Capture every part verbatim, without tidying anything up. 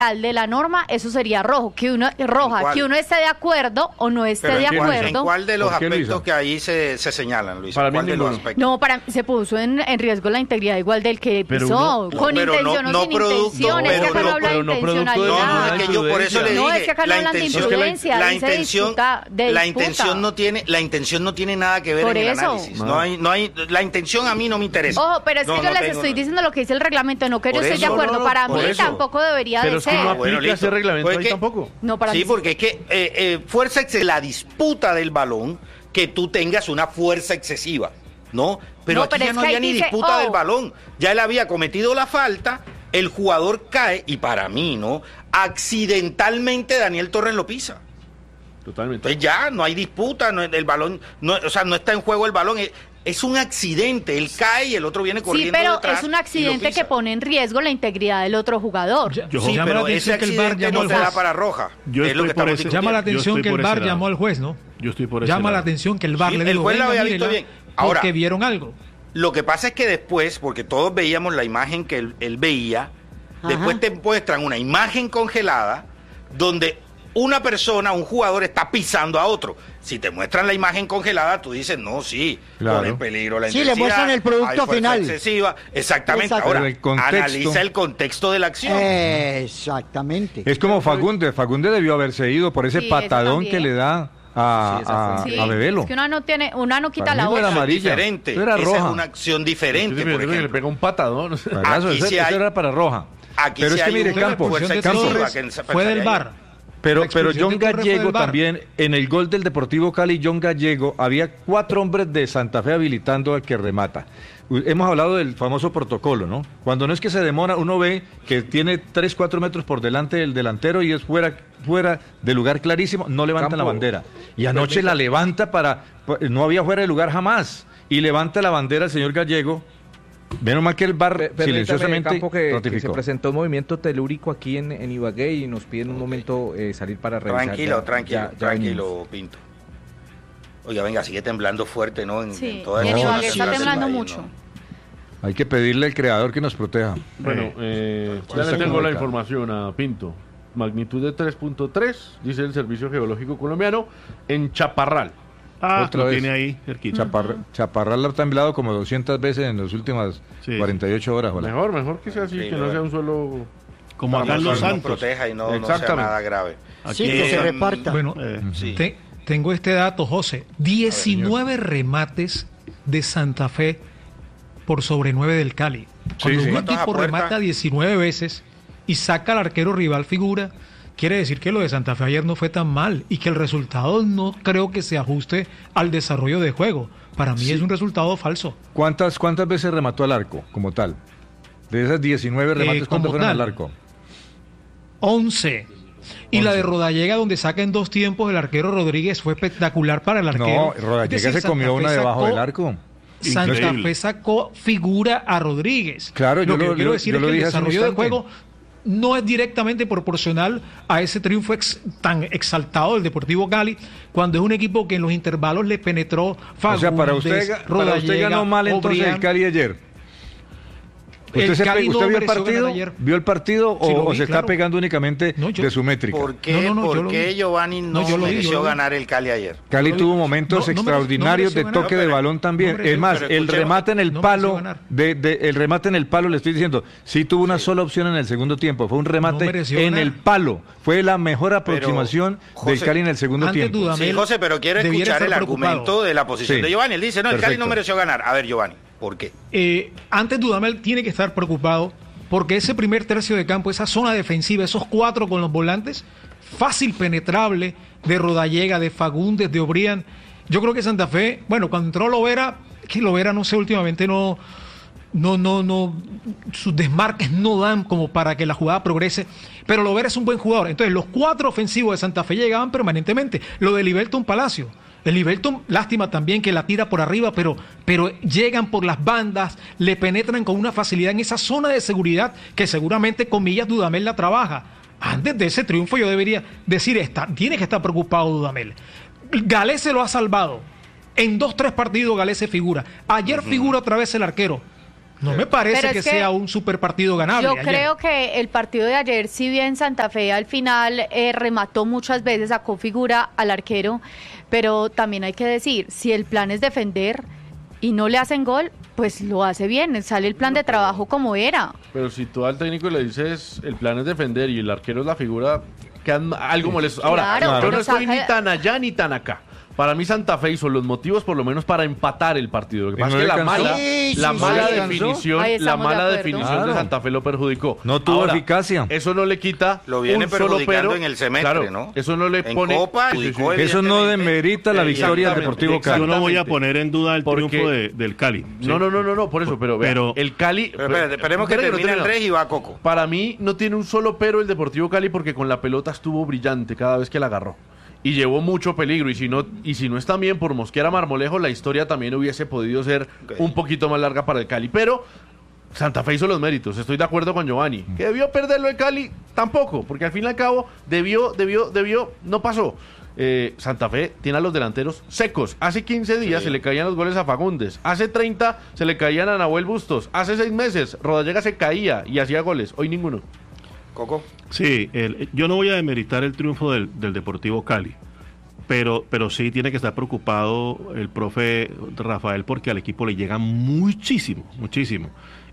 de la norma, eso sería rojo, que uno roja, que uno esté de acuerdo o no esté Pero de ¿en cuál, acuerdo. ¿En cuál de los qué, aspectos Luisa? que ahí se, se señalan, Luis? Para ¿Cuál mí de los ninguno. aspectos? No, para se puso en, en riesgo la integridad igual del que Pero pisó, uno- con no, pero intención no- o no sin producto, intención, es que pero acá no no- habla de pero no producto de intencionalidad. No, no, es que yo por eso le No, dije, es que acá no la hablan de intención, imprudencia, la dice de intención, disputa, de la disputa. intención no tiene, la intención no tiene nada que ver Por en el eso. análisis. No. No hay, no hay, la intención a mí no me interesa. Ojo, pero es No, que yo no les tengo- estoy diciendo lo que dice el reglamento, no que yo Por estoy de eso. acuerdo. No, no, Para por mí eso. tampoco debería Pero de es que ser. no aplica Bueno, listo. ese reglamento Pues ahí que- tampoco. No, para Sí, mí porque es que eh, eh, fuerza excesiva, la disputa del balón, que tú tengas una fuerza excesiva, ¿no? Pero No, aquí pero ya es no que había ahí ni dice, disputa oh. del balón. Ya él había cometido la falta, el jugador cae y para mí, ¿no? Accidentalmente Daniel Torres lo pisa. Totalmente. Entonces ya no hay disputa, no, el balón, no, o sea, no está en juego el balón. Es, es un accidente, él cae y el otro viene Sí, corriendo pero detrás es un y lo accidente pisa. que pone en riesgo la integridad del otro jugador. Ya- Yo- Sí, llama la pero ese atención que el VAR accidente llamó no al se da juez. para roja. Yo es lo estoy que por estamos ese- discutiendo. Llama la Yo atención estoy que el por ese VAR lado. llamó al juez, ¿no? Yo estoy por ese Llama la lado. atención que el VAR Sí, le el dijo, juez lo venga, había visto mírela, bien. Ahora- porque vieron algo. Lo que pasa es que después, porque todos veíamos la imagen que él, él veía, después te muestran una imagen congelada donde una persona, un jugador está pisando a otro. Si te muestran la imagen congelada, tú dices, no, sí, Claro. pone en peligro la Sí, le intensidad, muestran el producto hay fuerza final. excesiva. Exactamente. Exacto. Ahora, Pero el contexto- analiza el contexto de la acción. Exactamente. Es como Fagundes. Fagundes debió haberse ido por ese Sí, eso patadón también. que le da a, Sí, esa a, fue. Sí, a Bebelo. es que una no tiene, una no quita Para la mí no era otra. amarilla. Diferente. Eso era Esa roja. es una acción diferente, Sí, por sí, le ejemplo. pega un patadón. Aquí Eso, sí eso hay- era para roja. Aquí Pero sí es que hay mire, un- Campos, fuerza Campos, excesiva que en- Fue del pensaría VAR. yo. Pero, La pero expulsión John de Torres fue Gallego del VAR. también, en el gol del Deportivo Cali, John Gallego, había cuatro hombres de Santa Fe habilitando al que remata. U- Hemos hablado del famoso protocolo, ¿no? Cuando no es que se demora, uno ve que tiene tres, cuatro metros por delante del delantero y es fuera, fuera de lugar clarísimo, no levantan la Campo. bandera. Y anoche la levanta para, pa- no había fuera de lugar jamás, y levanta la bandera el señor Gallego. Menos mal que el VAR Pe- permítame, silenciosamente Campo, que, que se ratificó. presentó un movimiento telúrico aquí en, en Ibagué y nos piden un momento eh, salir para revisar. Tranquilo, Ya- tranquilo, ya- ya tranquilo, venimos. Pinto. Oiga, venga, sigue temblando fuerte, ¿no? En, Sí, en todas y en las Ibagué zonas está ciudades del temblando país, mucho. ¿no? Hay que pedirle al creador que nos proteja. Bueno, eh, ya Está le tengo la complicado. información a Pinto. Magnitud de tres punto tres, dice el Servicio Geológico Colombiano, en Chaparral. Ah, Otra lo vez. tiene ahí, cerquita. Chapar- Chaparral ha temblado como doscientas veces en las últimas Sí. cuarenta y ocho horas. ojalá. Mejor, mejor que sea así, Sí, que lo no veo. sea un solo... Como Para acá en que Los nos Santos. proteja y no, no sea Exactamente. nada grave. Sí, Aquí que se Eh, reparta. Bueno, Eh, Sí. te- tengo este dato, José. diecinueve remates de Santa Fe por sobre nueve del Cali. Cuando sí. un ¿Cuántos a equipo puerta? remata diecinueve veces y saca al arquero rival figura, quiere decir que lo de Santa Fe ayer no fue tan mal y que el resultado no creo que se ajuste al desarrollo de juego. Para mí es un resultado falso. ¿Cuántas, ¿Cuántas veces remató al arco como tal? De esas diecinueve remates, Eh, ¿cuántas como fueron tal. al arco? once. Y la de Rodallega, donde saca en dos tiempos el arquero Rodríguez, fue espectacular para el arquero. No, Es Rodallega decir, se Santa comió Fe una debajo sacó- del arco. Santa Increíble. Fe sacó figura a Rodríguez. Claro, yo lo que lo- quiero yo- decir yo es lo que el dije hace un desarrollo del instante. juego no es directamente proporcional a ese triunfo ex- tan exaltado del Deportivo Cali, cuando es un equipo que en los intervalos le penetró Fagundes, O sea, para usted, ga- para usted Rodallega, ganó mal entonces Obrián. el Cali ayer. ¿Usted, El se Cali pe- no usted vio el mereció partido? ganar ayer. ¿Vio el partido o, Sí, lo o vi, se claro. está pegando únicamente No, yo- de su métrica? ¿Por qué, No, no, no, por yo lo qué vi. Giovanni no, No, yo lo vi, yo mereció lo vi. ganar el Cali ayer? Cali Yo tuvo lo vi. momentos No, no mereció- extraordinarios no de mereció toque ganar. de balón también. No mereció- es más, pero el escuchemos- remate en el no mereció palo, ganar. de, de- el remate en el palo, le estoy diciendo, sí tuvo una sola opción en el segundo tiempo. Fue un remate mereció en ganar. el palo. Fue la mejor aproximación del José, Cali en el segundo antes tiempo. duda- Sí, Dudamel José, pero quiero debiera escuchar el estar preocupado. argumento de la posición Sí. de Giovanni. Él dice, no, el Cali no Perfecto. mereció ganar. A ver, Giovanni, ¿por qué? Eh, antes Dudamel tiene que estar preocupado porque ese primer tercio de campo, esa zona defensiva, esos cuatro con los volantes, fácil penetrable de Rodallega, de Fagundes, de Obrián. Yo creo que Santa Fe, bueno, cuando entró Lovera, que Lovera no sé, últimamente no, no, no, no, sus desmarques no dan como para que la jugada progrese, pero Lovera es un buen jugador. Entonces los cuatro ofensivos de Santa Fe llegaban permanentemente. Lo de Liberton Palacio. El Liberton, lástima también que la tira por arriba, pero, pero llegan por las bandas, le penetran con una facilidad en esa zona de seguridad que seguramente, comillas, Dudamel la trabaja. Antes de ese triunfo yo debería decir, esta, tiene que estar preocupado Dudamel. Galés se lo ha salvado. En dos, tres partidos Galés se figura. Ayer figura otra vez el arquero. No me parece que, que sea un super partido ganable. Yo ayer. creo que el partido de ayer, si bien Santa Fe al final eh, remató muchas veces, sacó figura al arquero, pero también hay que decir, si el plan es defender y no le hacen gol, pues lo hace bien, sale el plan de trabajo como era. Pero si tú al técnico le dices el plan es defender y el arquero es la figura, quedan algo molesto. Ahora, Claro, yo no pero estoy saca- ni tan allá ni tan acá. Para mí Santa Fe hizo los motivos por lo menos para empatar el partido. Lo que ¿Y pasa no es que le la alcanzó? mala, Sí, la sí, mala sí. definición, Ahí la estamos de mala acuerdo. definición Claro. de Santa Fe lo perjudicó. No tuvo Ahora, eficacia. Eso no le quita Lo viene un solo perjudicando pero en el semestre, claro, ¿no? Eso no le En pone Copa, Sí, sí, sí. ubicó el- Eso no evidentemente, demerita la victoria del exactamente, Deportivo exactamente. Cali. Yo no voy a poner en duda el Porque- triunfo de- del Cali. ¿sí? No, no, no, no, no, por eso, pero, vea, Pero- el Cali. Pero espérate, esperemos que espere, no termine termino. Andrés y va Coco. Para mí no tiene un solo pero el Deportivo Cali porque con la pelota estuvo brillante cada vez que la agarró. Y llevó mucho peligro. Y si no, y si no es también por Mosquera Marmolejo, la historia también hubiese podido ser Ok. un poquito más larga para el Cali. Pero Santa Fe hizo los méritos. Estoy de acuerdo con Giovanni. ¿Que debió perderlo el Cali? Tampoco. Porque al fin y al cabo, debió, debió, debió, no pasó. Eh, Santa Fe tiene a los delanteros secos. Hace quince días Sí. se le caían los goles a Fagundes. Hace treinta se le caían a Nahuel Bustos. Hace seis meses Rodallega se caía y hacía goles. Hoy ninguno. Coco. Sí, el- yo no voy a demeritar el triunfo del, del Deportivo Cali, pero, pero sí tiene que estar preocupado el profe Rafael porque al equipo le llega muchísimo, muchísimo.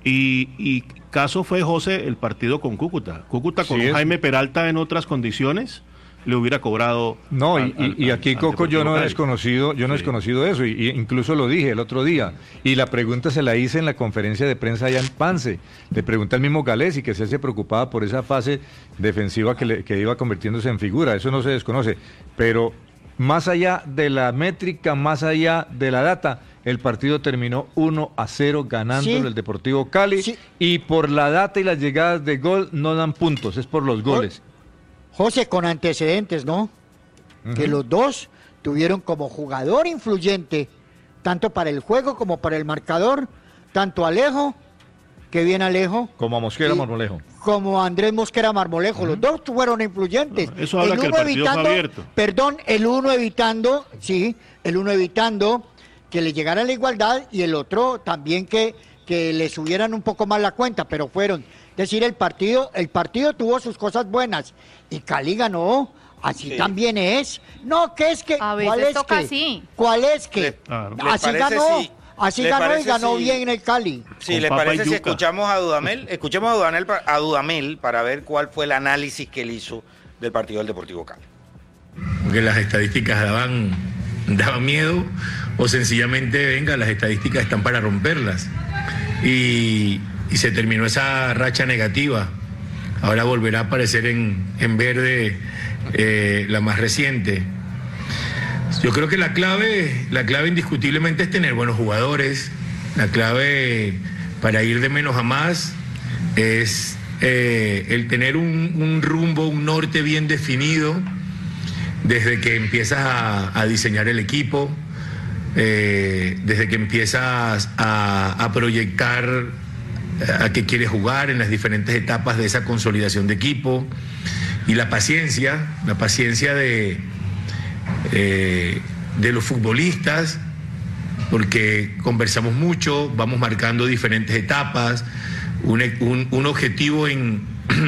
Y, y caso fue, José, el partido con Cúcuta. Cúcuta con Sí, es- Jaime Peralta en otras condiciones le hubiera cobrado. No, al- y, al- y- y aquí al Coco yo Deportivo no he Cali. desconocido, yo no he Sí. desconocido eso, y, y incluso lo dije el otro día, y la pregunta se la hice en la conferencia de prensa allá en Pance, le pregunté al mismo Galés y que se se preocupaba por esa fase defensiva que, le- que iba convirtiéndose en figura, eso no se desconoce, pero más allá de la métrica, más allá de la data, el partido terminó uno a cero ganando Sí. el Deportivo Cali, Sí. y por la data y las llegadas de gol no dan puntos, es por los goles. José, con antecedentes, ¿no? Que los dos tuvieron como jugador influyente, tanto para el juego como para el marcador, tanto Alejo, que bien Alejo, Como a Mosquera Sí. Marmolejo. como Andrés Mosquera Marmolejo. Los dos fueron influyentes. No, eso habla que el partido fue abierto. Perdón, el uno evitando, sí, el uno evitando que le llegara la igualdad y el otro también que, que le subieran un poco más la cuenta, pero fueron. Es decir, el partido, el partido tuvo sus cosas buenas y Cali ganó. Así Sí. también es. No, que es que. A veces ¿cuál es toca que? así. ¿Cuál es que? Le- Claro. ¿les Así parece ganó. si- Así les ganó y parece ganó si- bien en el Cali. Si Con le papa y parece, si yuca. escuchamos a Dudamel, escuchemos a Dudamel, pa- a Dudamel para ver cuál fue el análisis que él hizo del partido del Deportivo Cali. Porque las estadísticas daban, daban miedo o sencillamente, venga, las estadísticas están para romperlas. Y, y se terminó esa racha negativa. Ahora volverá a aparecer en, en verde eh, la más reciente. Yo creo que la clave, la clave indiscutiblemente es tener buenos jugadores. La clave para ir de menos a más es eh, el tener un, un rumbo, un norte bien definido desde que empiezas a, a diseñar el equipo, eh, desde que empiezas a, a proyectar a qué quieres jugar en las diferentes etapas de esa consolidación de equipo, y la paciencia, la paciencia de, eh, de los futbolistas, porque conversamos mucho, vamos marcando diferentes etapas, un, un, un objetivo en,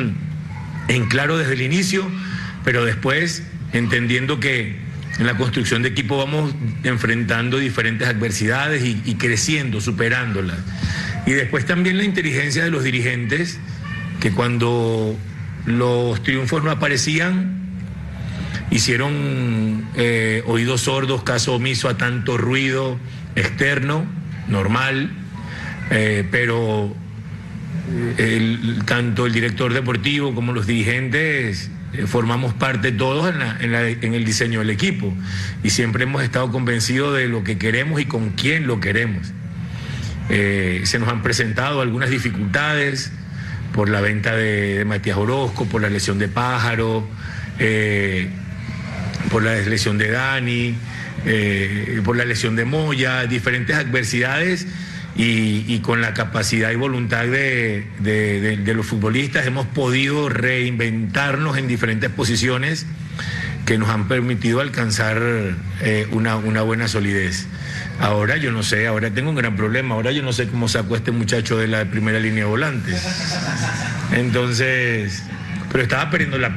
en claro desde el inicio, pero después entendiendo que en la construcción de equipo vamos enfrentando diferentes adversidades y, y creciendo, superándolas. Y después también la inteligencia de los dirigentes, que cuando los triunfos no aparecían, hicieron eh, oídos sordos, caso omiso a tanto ruido externo, normal, eh, pero el, tanto el director deportivo como los dirigentes eh, formamos parte todos en, la, en, la, en el diseño del equipo, y siempre hemos estado convencidos de lo que queremos y con quién lo queremos. Eh, se nos han presentado algunas dificultades por la venta de, de Matías Orozco, por la lesión de Pájaro, eh, por la lesión de Dani, eh, por la lesión de Moya, diferentes adversidades, y, y con la capacidad y voluntad de, de, de, de los futbolistas hemos podido reinventarnos en diferentes posiciones que nos han permitido alcanzar eh, una, una buena solidez. Ahora yo no sé, ahora tengo un gran problema, ahora yo no sé cómo sacó a este muchacho de la primera línea de volantes. Entonces, pero estaba perdiendo la